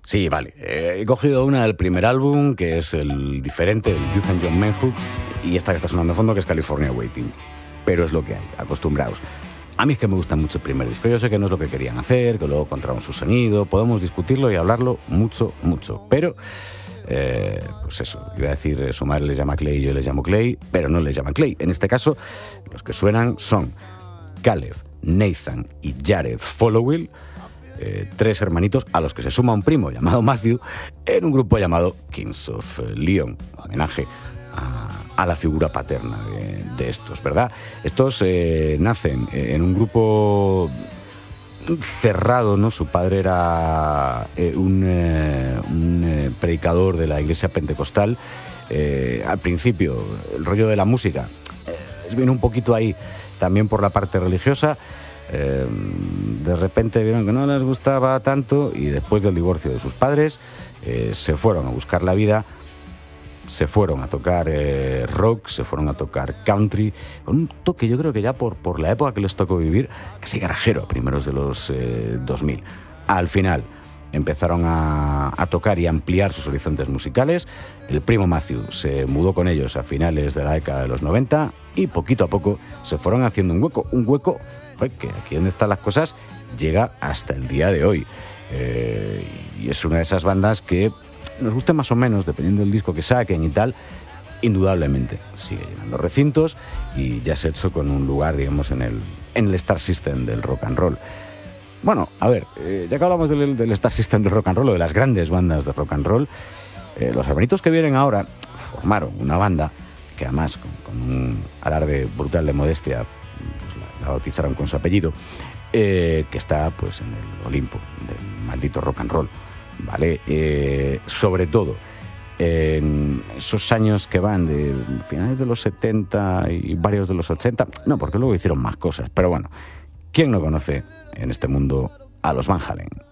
Sí, vale. He cogido una del primer álbum, que es el diferente, el Youth and Young Manhood, y esta que está sonando de fondo, que es California Waiting. Pero es lo que hay, acostumbraos. A mí es que me gusta mucho el primer disco. Yo sé que no es lo que querían hacer, que luego encontraron su sonido, podemos discutirlo y hablarlo mucho, mucho. Pero, pues eso, iba a decir, su madre les llama Clay y yo les llamo Clay, pero no les llaman Clay. En este caso, los que suenan son Caleb, Nathan y Jared Followill, tres hermanitos a los que se suma un primo llamado Matthew en un grupo llamado Kings of Leon, homenaje a la figura paterna de estos, ¿verdad? Estos nacen en un grupo cerrado, ¿no? Su padre era un predicador de la iglesia pentecostal. Al principio, el rollo de la música viene un poquito ahí también por la parte religiosa. De repente vieron que no les gustaba tanto y después del divorcio de sus padres se fueron a buscar la vida, se fueron a tocar rock, se fueron a tocar country, con un toque, yo creo que ya por la época que les tocó vivir, casi garajero a primeros de los 2000. Al final empezaron a tocar y a ampliar sus horizontes musicales. El primo Matthew se mudó con ellos a finales de la década de los 90 y poquito a poco se fueron haciendo un hueco que aquí donde están las cosas llega hasta el día de hoy. Y es una de esas bandas que nos guste más o menos, dependiendo del disco que saquen y tal, indudablemente sigue llenando recintos y ya se ha hecho con un lugar, digamos, en el Star System del rock and roll. Bueno, a ver, ya que hablamos del Star System del rock and roll o de las grandes bandas de rock and roll, los hermanitos que vienen ahora formaron una banda que además con un alarde brutal de modestia la bautizaron con su apellido, que está pues en el Olimpo del maldito rock and roll, ¿vale? Sobre todo en esos años que van de finales de los 70 y varios de los 80, no, porque luego hicieron más cosas, pero bueno, ¿quién no conoce en este mundo a los Van Halen?